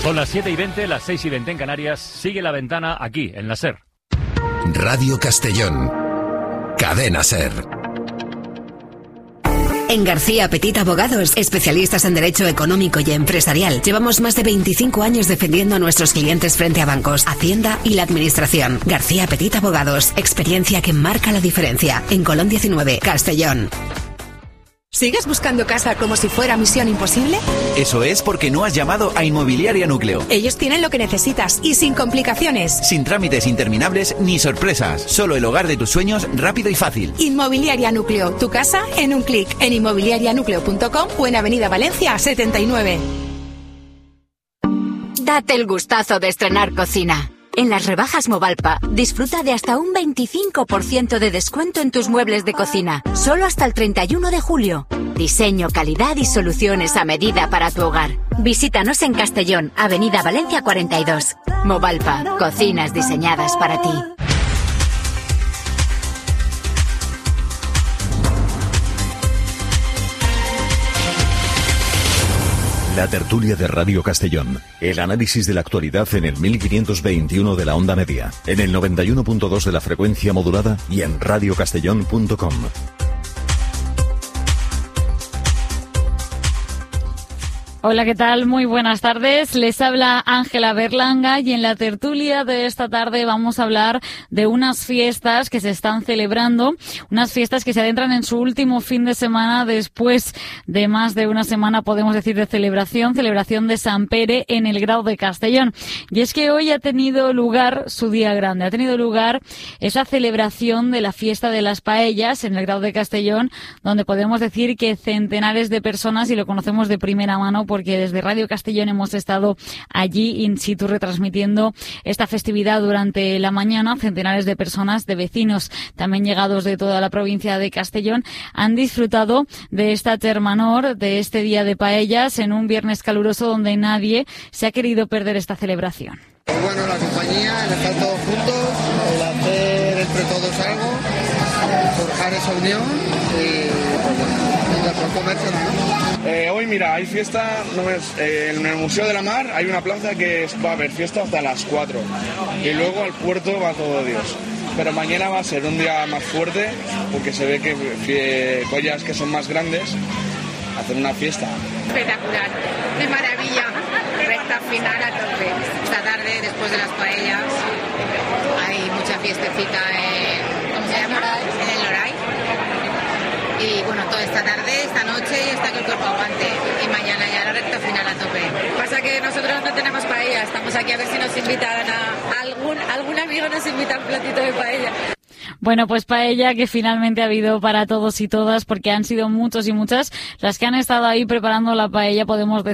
Son las 7:20, las 6:20 en Canarias. Sigue La Ventana aquí, en la SER. Radio Castellón. Cadena SER. En García Petit Abogados, especialistas en derecho económico y empresarial, llevamos más de 25 años defendiendo a nuestros clientes frente a bancos, Hacienda y la Administración. García Petit Abogados, experiencia que marca la diferencia. En Colón 19, Castellón. ¿Sigues buscando casa como si fuera misión imposible? Eso es porque no has llamado a Inmobiliaria Núcleo. Ellos tienen lo que necesitas y sin complicaciones. Sin trámites interminables ni sorpresas. Solo el hogar de tus sueños rápido y fácil. Inmobiliaria Núcleo. Tu casa en un clic. En inmobiliarianucleo.com o en Avenida Valencia 79. Date el gustazo de estrenar cocina. En las rebajas Movalpa, disfruta de hasta un 25% de descuento en tus muebles de cocina, solo hasta el 31 de julio. Diseño, calidad y soluciones a medida para tu hogar. Visítanos en Castellón, Avenida Valencia 42. Movalpa, cocinas diseñadas para ti. La tertulia de Radio Castellón. El análisis de la actualidad en el 1521 de la onda media, en el 91.2 de la frecuencia modulada y en radiocastellón.com. Hola, ¿qué tal? Muy buenas tardes. Les habla Ángela Berlanga y en la tertulia de esta tarde vamos a hablar de unas fiestas que se están celebrando, unas fiestas que se adentran en su último fin de semana después de más de una semana, podemos decir, de celebración de San Pere en el Grau de Castellón. Y es que hoy ha tenido lugar su día grande, ha tenido lugar esa celebración de la fiesta de las paellas en el Grau de Castellón, donde podemos decir que centenares de personas, y lo conocemos de primera mano porque desde Radio Castellón hemos estado allí in situ retransmitiendo esta festividad durante la mañana. Centenares de personas, de vecinos también llegados de toda la provincia de Castellón, han disfrutado de esta Termanor, de este día de paellas, en un viernes caluroso donde nadie se ha querido perder esta celebración. Bueno, la compañía, el estar todos juntos, el hacer entre todos algo, forjar esa unión y después comerse, ¿no? Hoy, mira, hay fiesta, en el Museo de la Mar hay una plaza que va a haber fiesta hasta las 4 y luego al puerto va todo Dios. Pero mañana va a ser un día más fuerte porque se ve que collas que son más grandes hacen una fiesta. Espectacular, de maravilla, recta final a tope. Esta tarde, después de las paellas, hay mucha fiestecita ¿cómo se llama? En el Loray. Y bueno, toda esta tarde, esta noche y hasta que el cuerpo aguante. Y mañana ya la recta final a tope. Pasa que nosotros no tenemos paella, estamos aquí a ver si nos invitan algún amigo nos invita a un platito de paella. Bueno, pues paella que finalmente ha habido para todos y todas, porque han sido muchos y muchas las que han estado ahí preparando la paella, podemos decir.